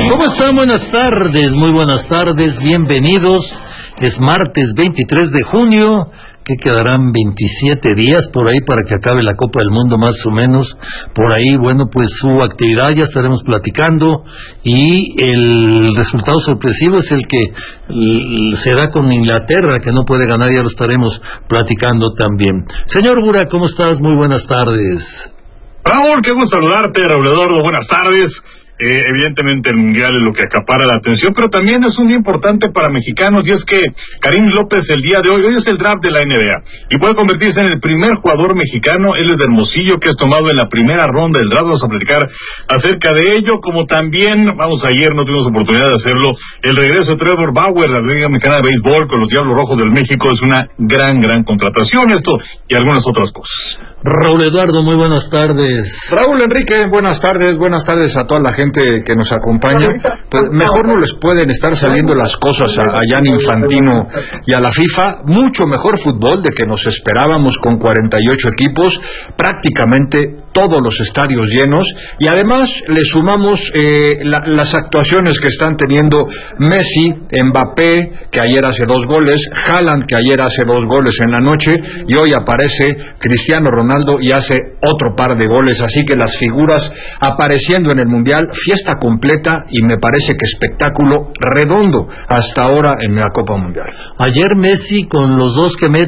¿Cómo están? Buenas tardes, muy buenas tardes, bienvenidos. Es martes 23 de junio, que quedarán 27 días por ahí para que acabe la Copa del Mundo más o menos. Por ahí, bueno, pues su actividad ya estaremos platicando y el resultado sorpresivo es el que se da con Inglaterra, que no puede ganar, ya lo estaremos platicando también. Señor Bura, ¿cómo estás? Muy buenas tardes. Raúl, qué gusto saludarte. Raúl Eduardo, buenas tardes. Evidentemente el Mundial es lo que acapara la atención, pero también es un día importante para mexicanos, y es que Karim López el día de hoy es el draft de la NBA, y puede convertirse en el primer jugador mexicano. Él es de Hermosillo, que es tomado en la primera ronda del draft. Vamos a platicar acerca de ello, como también, ayer no tuvimos oportunidad de hacerlo, el regreso de Trevor Bauer, la Liga Mexicana de Béisbol con los Diablos Rojos del México, es una gran contratación, esto y algunas otras cosas. Raúl Eduardo, muy buenas tardes. Raúl Enrique, buenas tardes a toda la gente que nos acompaña. Pues mejor no les pueden estar saliendo las cosas a Gianni Infantino y a la FIFA. Mucho mejor fútbol de que nos esperábamos, con 48 equipos, prácticamente todos los estadios llenos, y además le sumamos las actuaciones que están teniendo Messi, Mbappé, que ayer hace 2 goles, Haaland, que ayer hace 2 goles en la noche, y hoy aparece Cristiano Ronaldo y hace otro par de goles. Así que las figuras apareciendo en el Mundial, fiesta completa, y me parece que espectáculo redondo hasta ahora en la Copa Mundial. Ayer Messi, con los 2 que mete